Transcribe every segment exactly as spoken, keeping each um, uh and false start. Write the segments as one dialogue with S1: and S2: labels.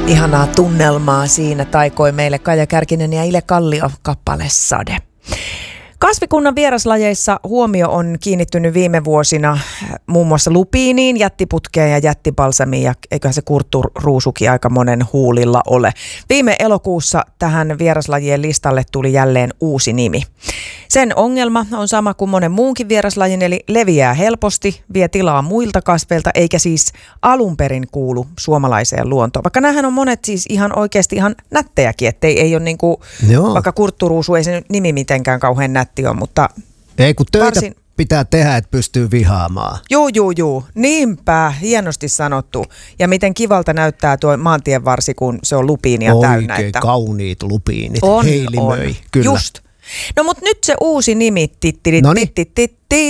S1: Ihanaa tunnelmaa siinä taikoi meille Kaija Kärkinen ja Ile Kallio kappale Sade. Kasvikunnan vieraslajeissa huomio on kiinnittynyt viime vuosina muun muassa lupiiniin, jättiputkeen ja jättibalsamiin, ja eiköhän se kurtturuusukin aika monen huulilla ole. Viime elokuussa tähän vieraslajien listalle tuli jälleen uusi nimi. Sen ongelma on sama kuin monen muunkin vieraslajin, eli leviää helposti, vie tilaa muilta kasveilta, eikä siis alun perin kuulu suomalaiseen luontoon. Vaikka näähän on monet siis ihan oikeasti ihan nättejäkin, ettei ei ole niin kuin, vaikka kurtturuusu ei se nimi mitenkään kauhean nätti on, mutta
S2: ei kun töitä
S1: varsin
S2: pitää tehdä, että pystyy vihaamaan.
S1: Juu, juu, juu. Niinpä, hienosti sanottu. Ja miten kivalta näyttää tuo maantienvarsi, kun se on lupiinia
S2: Oikein
S1: täynnä.
S2: Oikein
S1: että
S2: kauniit lupiinit.
S1: On,
S2: Heilimöi,
S1: on.
S2: kyllä.
S1: Just. No mut nyt se uusi nimi, tittiri, tittiri,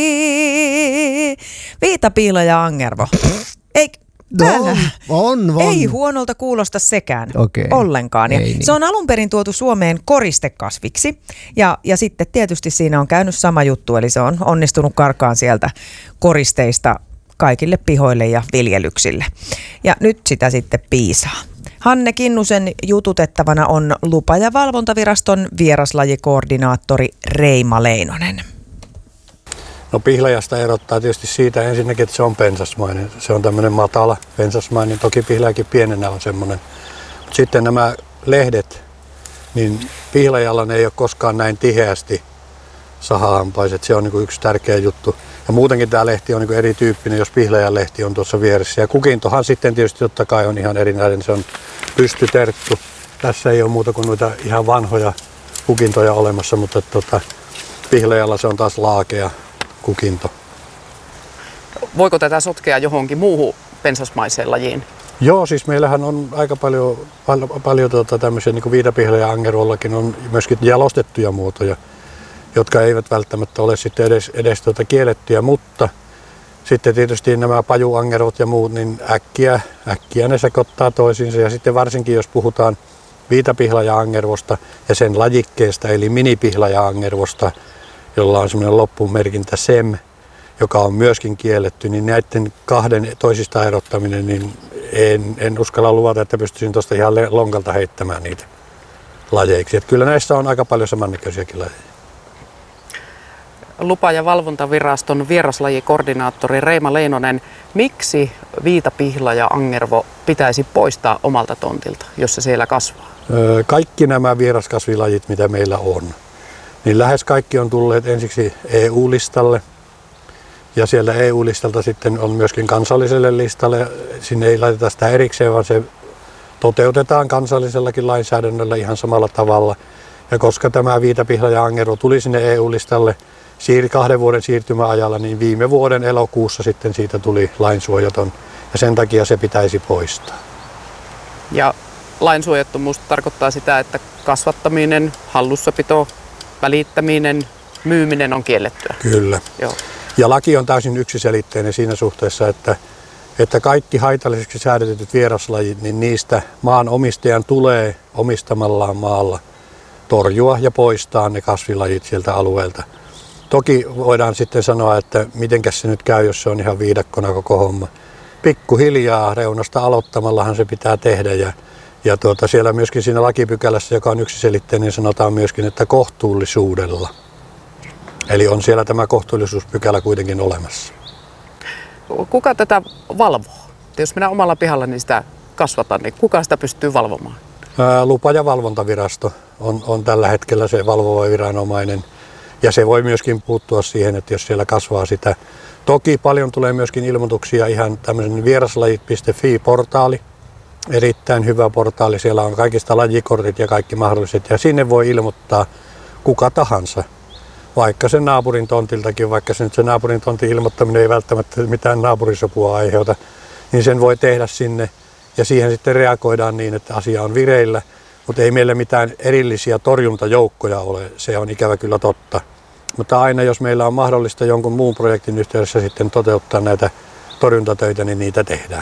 S1: viitapiila ja angervo. Ei,
S2: no, on, on.
S1: Ei huonolta kuulosta sekään
S2: Okei.
S1: ollenkaan. Ja
S2: niin.
S1: Se on alun perin tuotu Suomeen koristekasviksi ja, ja sitten tietysti siinä on käynyt sama juttu, eli se on onnistunut karkaan sieltä koristeista kaikille pihoille ja viljelyksille. Ja nyt sitä sitten piisaa. Hanne Kinnusen jututettavana on Lupa- ja valvontaviraston vieraslajikoordinaattori Reima Leinonen.
S3: No pihlajasta erottaa tietysti siitä ensinnäkin, että se on pensasmainen. Se on tämmöinen matala pensasmainen. Toki pihlajakin pienenä on semmoinen. Mutta sitten nämä lehdet, niin pihlajalla ne ei ole koskaan näin tiheästi sahahampaiset. Se on niin kuin yksi tärkeä juttu. Ja muutenkin tämä lehti on niin kuin erityyppinen, jos pihlajan lehti on tuossa vieressä. Ja kukintohan sitten tietysti totta kai on ihan erinäinen. Se on pystyterttu. Tässä ei ole muuta kuin noita ihan vanhoja kukintoja olemassa, mutta tota, pihlajalla se on taas laakea kukinto.
S4: Voiko tätä sotkea johonkin muuhun pensasmaiseen lajiin?
S3: Joo, siis meillähän on aika paljon, paljon, paljon tuota, tämmöisiä niin kuin viitapihla ja angerollakin on myöskin jalostettuja muotoja, jotka eivät välttämättä ole sitten edes, edes tuota kiellettyjä, mutta sitten tietysti nämä pajuangerot ja muut, niin äkkiä, äkkiä ne sekoittaa toisiinsa. Ja sitten varsinkin jos puhutaan viitapihlaja-angervosta ja sen lajikkeesta, eli minipihlaja-angervosta, jolla on semmoinen loppumerkintä sem, joka on myöskin kielletty, niin näiden kahden toisista erottaminen, niin en, en uskalla luvata, että pystyisin tuosta ihan lonkalta heittämään niitä lajeiksi. Että kyllä näissä on aika paljon samannäköisiäkin lajeja.
S4: Lupa- ja valvontaviraston vieraslajikoordinaattori Reima Leinonen, miksi viitapihla ja angervo pitäisi poistaa omalta tontilta, jos se siellä kasvaa?
S3: Kaikki nämä vieraskasvilajit, mitä meillä on, niin lähes kaikki on tulleet ensiksi E U-listalle. Ja siellä E U-listalta sitten on myöskin kansalliselle listalle. Sinne ei laiteta sitä erikseen, vaan se toteutetaan kansallisellakin lainsäädännöllä ihan samalla tavalla. Ja koska tämä viitapihla ja angero tuli sinne E U-listalle siir- kahden vuoden siirtymäajalla, niin viime vuoden elokuussa sitten siitä tuli lainsuojaton. Ja sen takia se pitäisi poistaa.
S4: Ja lainsuojattomuus tarkoittaa sitä, että kasvattaminen, hallussapito, välittäminen, myyminen on kiellettyä.
S3: Kyllä.
S4: Joo.
S3: Ja laki on täysin yksiselitteinen siinä suhteessa, että, että kaikki haitalliseksi säädetyt vieraslajit, niin niistä maan omistajan tulee omistamallaan maalla torjua ja poistaa ne kasvilajit sieltä alueelta. Toki voidaan sitten sanoa, että mitenkäs se nyt käy, jos se on ihan viidakkona koko homma. Pikkuhiljaa reunasta aloittamallahan se pitää tehdä ja, ja tuota, siellä myöskin siinä lakipykälässä, joka on yksiselitteinen, sanotaan myöskin, että kohtuullisuudella. Eli on siellä tämä kohtuullisuuspykälä kuitenkin olemassa.
S4: Kuka tätä valvoo? Jos minä omalla pihallani sitä kasvatan, niin kuka sitä pystyy valvomaan?
S3: Ää, Lupa- ja valvontavirasto on, on tällä hetkellä se valvova viranomainen. Ja se voi myöskin puuttua siihen, että jos siellä kasvaa sitä. Toki paljon tulee myöskin ilmoituksia ihan tämmöisen vieraslajit piste fi-portaali. Erittäin hyvä portaali. Siellä on kaikista lajikortit ja kaikki mahdolliset. Ja sinne voi ilmoittaa kuka tahansa. Vaikka sen naapurin tontiltakin, vaikka se nyt se naapurin tontin ilmoittaminen ei välttämättä mitään naapurisopua aiheuta, niin sen voi tehdä sinne ja siihen sitten reagoidaan niin, että asia on vireillä, mutta ei meillä mitään erillisiä torjuntajoukkoja ole, se on ikävä kyllä totta. Mutta aina jos meillä on mahdollista jonkun muun projektin yhteydessä sitten toteuttaa näitä torjuntatöitä, niin niitä tehdään.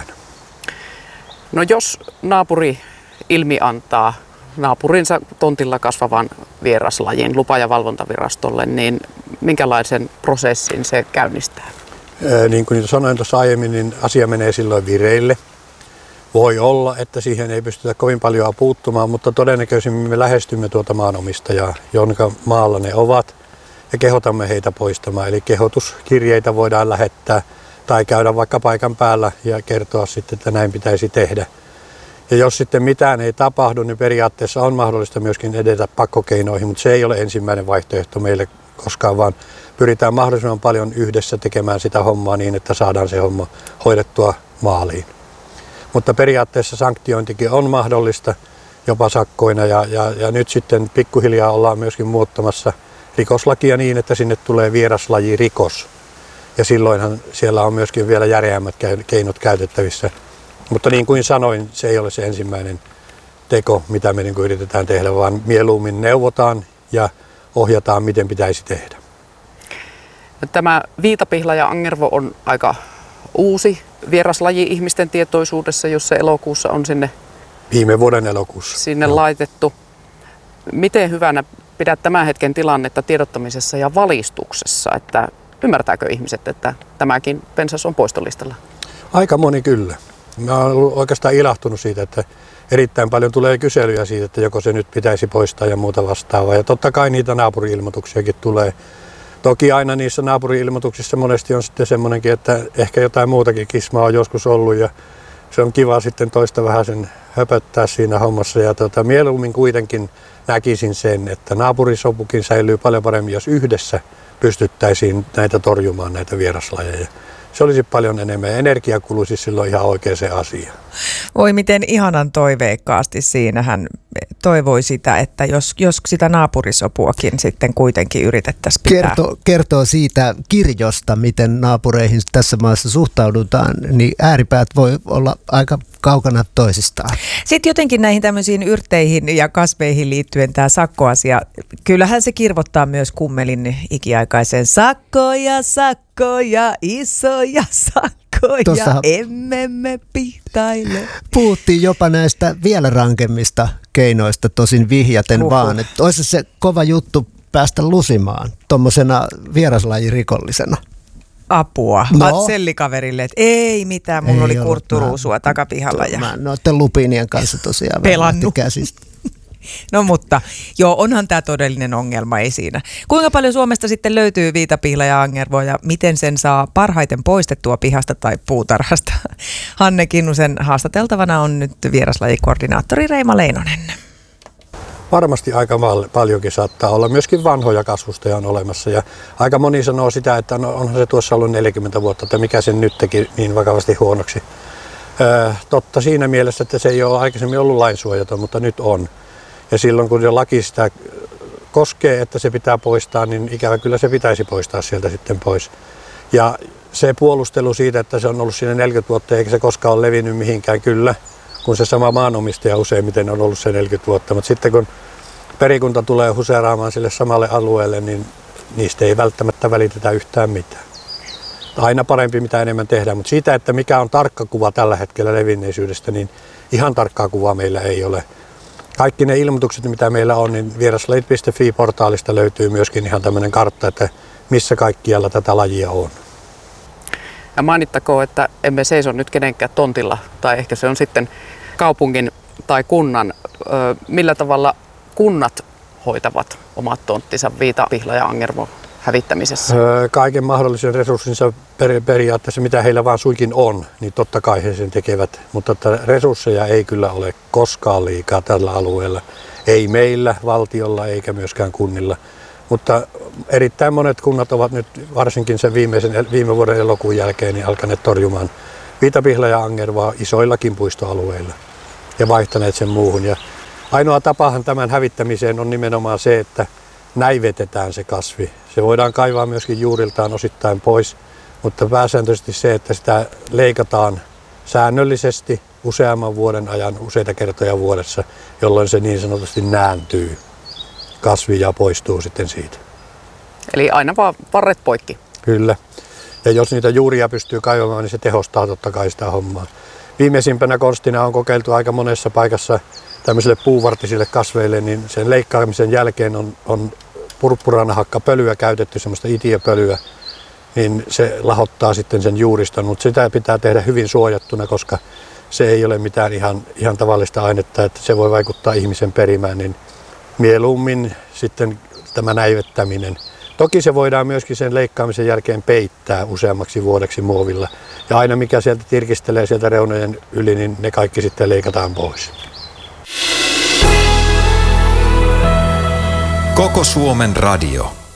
S4: No jos naapuri ilmi antaa naapurinsa tontilla kasvavan vieraslajin Lupa- ja valvontavirastolle, niin minkälaisen prosessin se käynnistää?
S3: Niin kuin sanoin tuossa aiemmin, niin asia menee silloin vireille. Voi olla, että siihen ei pystytä kovin paljon puuttumaan, mutta todennäköisimmin me lähestymme tuota maanomistajaa, jonka maalla ne ovat, ja kehotamme heitä poistamaan. Eli kehotuskirjeitä voidaan lähettää tai käydä vaikka paikan päällä ja kertoa sitten, että näin pitäisi tehdä. Ja jos sitten mitään ei tapahdu, niin periaatteessa on mahdollista myöskin edetä pakkokeinoihin, mutta se ei ole ensimmäinen vaihtoehto meille koskaan, vaan pyritään mahdollisimman paljon yhdessä tekemään sitä hommaa niin, että saadaan se homma hoidettua maaliin. Mutta periaatteessa sanktiointikin on mahdollista jopa sakkoina ja, ja, ja nyt sitten pikkuhiljaa ollaan myöskin muuttamassa rikoslakia niin, että sinne tulee vieraslajirikos. Ja silloinhan siellä on myöskin vielä järeämmät keinot käytettävissä. Mutta niin kuin sanoin, se ei ole se ensimmäinen teko, mitä me niin kuin yritetään tehdä, vaan mieluummin neuvotaan ja ohjataan, miten pitäisi tehdä.
S4: Tämä viitapihla ja angervo on aika uusi vieraslaji ihmisten tietoisuudessa, jos se elokuussa on sinne,
S3: Viime vuoden elokuussa.
S4: sinne no. laitettu. Miten hyvänä pidät tämän hetken tilannetta tiedottamisessa ja valistuksessa, että ymmärtääkö ihmiset, että tämäkin pensas on poistolistalla?
S3: Aika moni kyllä. Mä olen ollut oikeastaan ilahtunut siitä, että erittäin paljon tulee kyselyjä siitä, että joko se nyt pitäisi poistaa ja muuta vastaavaa. Ja totta kai niitä naapuri-ilmoituksiakin tulee. Toki aina niissä naapuri-ilmoituksissa monesti on sitten semmoinenkin, että ehkä jotain muutakin kismaa on joskus ollut ja se on kiva sitten toista vähän sen höpöttää siinä hommassa. Ja tota, mieluummin kuitenkin näkisin sen, että naapurisopukin säilyy paljon paremmin, jos yhdessä pystyttäisiin näitä torjumaan, näitä vieraslajeja. Se olisi paljon enemmän. Energia kuluisi silloin ihan oikeaan asiaan.
S1: Voi miten ihanan toiveikkaasti siinä hän toivoi sitä, että jos, jos sitä naapurisopuakin sitten kuitenkin yritettäisiin pitää.
S2: Kertoo, kertoo siitä kirjosta, miten naapureihin tässä maassa suhtaudutaan, niin ääripäät voi olla aika kaukana toisistaan.
S1: Sitten jotenkin näihin tämmöisiin yrtteihin ja kasveihin liittyen tämä sakkoasia, kyllähän se kirvottaa myös kummelin ikiaikaisen sakkoja, sakkoja, isoja sakkoja,
S2: Tossahan
S1: emme me pihtaile.
S2: Puhuttiin jopa näistä vielä rankemmista keinoista, tosin vihjaten Uhuh. vaan, että olisi se kova juttu päästä lusimaan tuommoisena vieraslajirikollisena.
S1: Apua.
S2: No.
S1: Sellikaverille, että ei mitään, mulla
S2: Ei
S1: oli
S2: ollut,
S1: kurtturuusua
S2: mä,
S1: takapihalla. Ja
S2: Mä noiden lupiinien kanssa tosiaan
S1: pelannut.
S2: käsistä.
S1: No mutta, joo, onhan tämä todellinen ongelma, ei siinä. Kuinka paljon Suomesta sitten löytyy viitapihla ja angervoa ja miten sen saa parhaiten poistettua pihasta tai puutarhasta? Hanne Kinnusen haastateltavana on nyt vieraslajikoordinaattori Reima Leinonen.
S3: Varmasti aika paljonkin saattaa olla. Myöskin vanhoja kasvustoja on olemassa ja aika moni sanoo sitä, että no, onhan se tuossa ollut neljäkymmentä vuotta, että mikä sen nyt teki niin vakavasti huonoksi. Öö, totta siinä mielessä, että se ei ole aikaisemmin ollut lainsuojaton, mutta nyt on. Ja silloin kun se laki sitä koskee, että se pitää poistaa, niin ikävä kyllä se pitäisi poistaa sieltä sitten pois. Ja se puolustelu siitä, että se on ollut siinä neljäkymmentä vuotta eikä se koskaan ole levinnyt mihinkään, kyllä, kun se sama maanomistaja useimmiten on ollut se neljäkymmentä vuotta. Mutta sitten kun perikunta tulee huseeraamaan sille samalle alueelle, niin niistä ei välttämättä välitetä yhtään mitään. Aina parempi mitä enemmän tehdään, mutta siitä, että mikä on tarkka kuva tällä hetkellä levinneisyydestä, niin ihan tarkkaa kuvaa meillä ei ole. Kaikki ne ilmoitukset, mitä meillä on, niin vieraslajit piste fi-portaalista löytyy myöskin ihan tämmöinen kartta, että missä kaikkialla tätä lajia on.
S4: Ja mainittakoon, että emme seiso nyt kenenkään tontilla, tai ehkä se on sitten kaupungin tai kunnan. Millä tavalla kunnat hoitavat omat tonttinsa viitapihla ja angervo hävittämisessä?
S3: Kaiken mahdollisen resurssinsa periaatteessa, mitä heillä vaan suikin on, niin totta kai he sen tekevät. Mutta resursseja ei kyllä ole koskaan liikaa tällä alueella. Ei meillä, valtiolla eikä myöskään kunnilla. Mutta erittäin monet kunnat ovat nyt varsinkin sen viimeisen, viime vuoden elokuun jälkeen niin alkaneet torjumaan viitapihla ja angervoa isoillakin puistoalueilla ja vaihtaneet sen muuhun. Ja ainoa tapahan tämän hävittämiseen on nimenomaan se, että näivetetään se kasvi. Se voidaan kaivaa myöskin juuriltaan osittain pois, mutta pääsääntöisesti se, että sitä leikataan säännöllisesti useamman vuoden ajan, useita kertoja vuodessa, jolloin se niin sanotusti nääntyy kasvi ja poistuu sitten siitä.
S4: Eli aina vaan varret poikki.
S3: Kyllä. Ja jos niitä juuria pystyy kaivamaan, niin se tehostaa totta kai sitä hommaa. Viimeisimpänä konstina on kokeiltu aika monessa paikassa tämmöisille puuvartisille kasveille, niin sen leikkaamisen jälkeen on, on purppuranahakka-pölyä käytetty, semmoista itiöpölyä, niin se lahottaa sitten sen juuriston, mutta sitä pitää tehdä hyvin suojattuna, koska se ei ole mitään ihan, ihan tavallista ainetta, että se voi vaikuttaa ihmisen perimään, niin mieluummin sitten tämä näivettäminen. Toki se voidaan myöskin sen leikkaamisen jälkeen peittää useammaksi vuodeksi muovilla. Ja aina mikä sieltä tirkistelee sieltä reunojen yli, niin ne kaikki sitten leikataan pois.
S5: Koko Suomen radio.